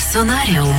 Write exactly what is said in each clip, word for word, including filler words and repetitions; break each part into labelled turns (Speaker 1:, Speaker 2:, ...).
Speaker 1: Персонаріум.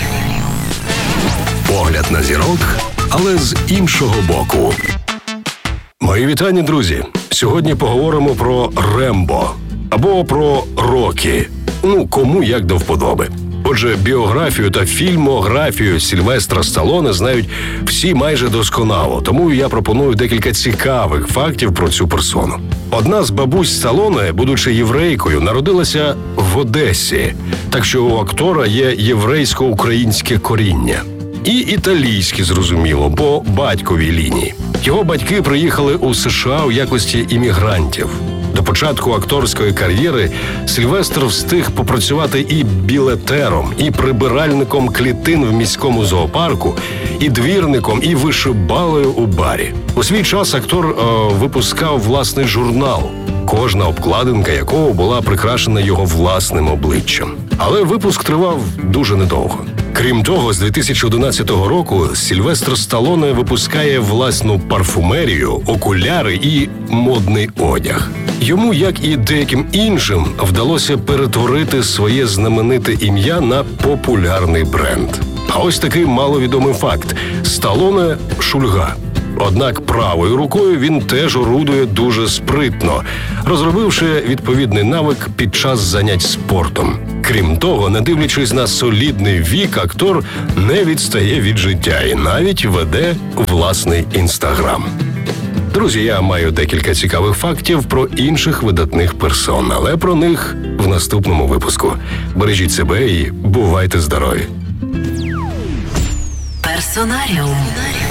Speaker 2: Погляд на зірок, але з іншого боку. Мої вітання, друзі. Сьогодні поговоримо про Рембо або про Рокі. Ну, кому як до вподоби. Отже, біографію та фільмографію Сільвестра Сталлоне знають всі майже досконало, тому я пропоную декілька цікавих фактів про цю персону. Одна з бабусь Сталлоне, будучи єврейкою, народилася в Одесі, так що у актора є єврейсько-українське коріння. І італійське, зрозуміло, по батьковій лінії. Його батьки приїхали у США у якості іммігрантів. До початку акторської кар'єри Сільвестр встиг попрацювати і білетером, і прибиральником клітин в міському зоопарку, і двірником, і вишибалою у барі. У свій час актор е, випускав власний журнал, кожна обкладинка якого була прикрашена його власним обличчям. Але випуск тривав дуже недовго. Крім того, з дві тисячі одинадцятого року Сільвестр Сталлоне випускає власну парфумерію, окуляри і модний одяг. Йому, як і деяким іншим, вдалося перетворити своє знамените ім'я на популярний бренд. А ось такий маловідомий факт – Сталлоне – шульга. Однак правою рукою він теж орудує дуже спритно, розробивши відповідний навик під час занять спортом. Крім того, не дивлячись на солідний вік, актор не відстає від життя і навіть веде власний інстаграм. Друзі, я маю декілька цікавих фактів про інших видатних персон, але про них в наступному випуску. Бережіть себе і бувайте здорові!
Speaker 1: Персонаріум.